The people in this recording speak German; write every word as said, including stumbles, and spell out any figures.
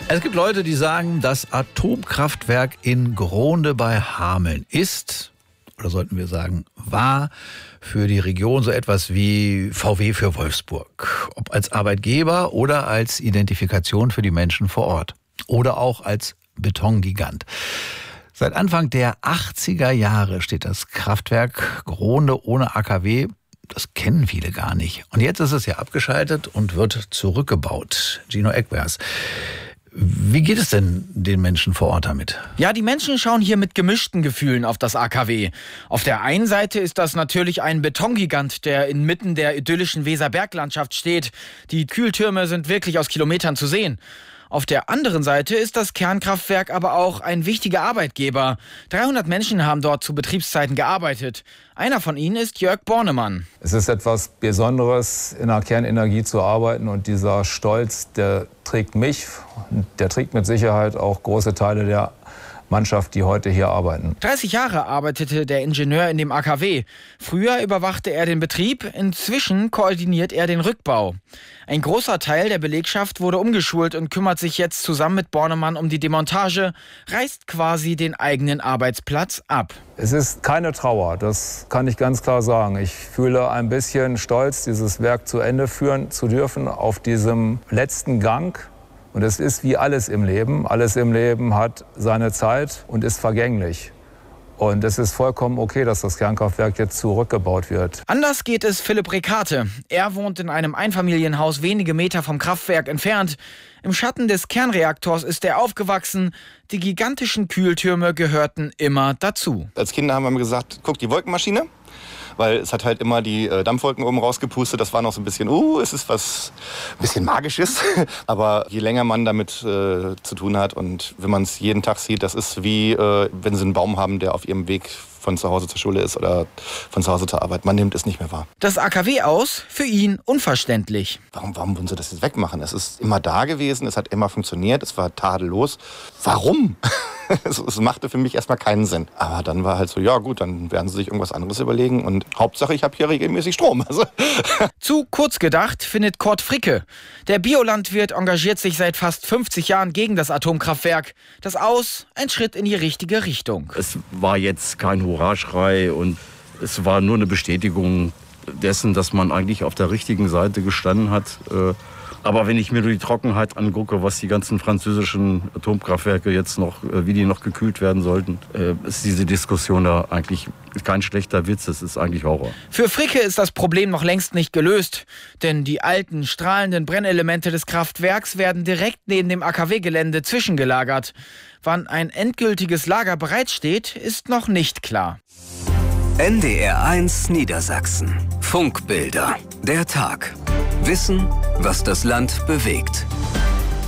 Es gibt Leute, die sagen, das Atomkraftwerk in Grohnde bei Hameln ist, oder sollten wir sagen, war für die Region so etwas wie V W für Wolfsburg. Ob als Arbeitgeber oder als Identifikation für die Menschen vor Ort. Oder auch als Betongigant. Seit Anfang der achtziger Jahre steht das Kraftwerk Grohnde ohne A K W. Das kennen viele gar nicht. Und jetzt ist es ja abgeschaltet und wird zurückgebaut. Gino Eckbergs. Wie geht es denn den Menschen vor Ort damit? Ja, die Menschen schauen hier mit gemischten Gefühlen auf das A K W. Auf der einen Seite ist das natürlich ein Betongigant, der inmitten der idyllischen Weserberglandschaft steht. Die Kühltürme sind wirklich aus Kilometern zu sehen. Auf der anderen Seite ist das Kernkraftwerk aber auch ein wichtiger Arbeitgeber. dreihundert Menschen haben dort zu Betriebszeiten gearbeitet. Einer von ihnen ist Jörg Bornemann. Es ist etwas Besonderes, in der Kernenergie zu arbeiten. Und dieser Stolz, der trägt mich, der trägt mit Sicherheit auch große Teile der Mannschaft, die heute hier arbeiten. dreißig Jahre arbeitete der Ingenieur in dem A K W. Früher überwachte er den Betrieb, inzwischen koordiniert er den Rückbau. Ein großer Teil der Belegschaft wurde umgeschult und kümmert sich jetzt zusammen mit Bornemann um die Demontage, reißt quasi den eigenen Arbeitsplatz ab. Es ist keine Trauer, das kann ich ganz klar sagen. Ich fühle ein bisschen Stolz, dieses Werk zu Ende führen zu dürfen auf diesem letzten Gang. Und es ist wie alles im Leben. Alles im Leben hat seine Zeit und ist vergänglich. Und es ist vollkommen okay, dass das Kernkraftwerk jetzt zurückgebaut wird. Anders geht es Philipp Rekate. Er wohnt in einem Einfamilienhaus wenige Meter vom Kraftwerk entfernt. Im Schatten des Kernreaktors ist er aufgewachsen. Die gigantischen Kühltürme gehörten immer dazu. Als Kinder haben wir gesagt, guck, die Wolkenmaschine. Weil es hat halt immer die äh, Dampfwolken oben rausgepustet. Das war noch so ein bisschen, uh, es ist was ein bisschen Magisches. Aber je länger man damit äh, zu tun hat und wenn man es jeden Tag sieht, das ist wie, äh, wenn Sie einen Baum haben, der auf Ihrem Weg von zu Hause zur Schule ist oder von zu Hause zur Arbeit. Man nimmt es nicht mehr wahr. Das A K W aus, für ihn unverständlich. Warum, warum wollen Sie das jetzt wegmachen? Es ist immer da gewesen, es hat immer funktioniert, es war tadellos. Warum? Es, es machte für mich erstmal keinen Sinn. Aber dann war halt so, ja gut, dann werden sie sich irgendwas anderes überlegen. Und Hauptsache, ich habe hier regelmäßig Strom. Also. Zu kurz gedacht findet Kurt Fricke. Der Biolandwirt engagiert sich seit fast fünfzig Jahren gegen das Atomkraftwerk. Das Aus, ein Schritt in die richtige Richtung. Es war jetzt kein Hurraschrei und es war nur eine Bestätigung dessen, dass man eigentlich auf der richtigen Seite gestanden hat. Aber wenn ich mir nur die Trockenheit angucke, was die ganzen französischen Atomkraftwerke jetzt noch, wie die noch gekühlt werden sollten, ist diese Diskussion da eigentlich kein schlechter Witz, es ist eigentlich Horror. Für Fricke ist das Problem noch längst nicht gelöst, denn die alten, strahlenden Brennelemente des Kraftwerks werden direkt neben dem A K W-Gelände zwischengelagert. Wann ein endgültiges Lager bereitsteht, ist noch nicht klar. N D R eins Niedersachsen. Funkbilder. Der Tag. Wissen, was das Land bewegt.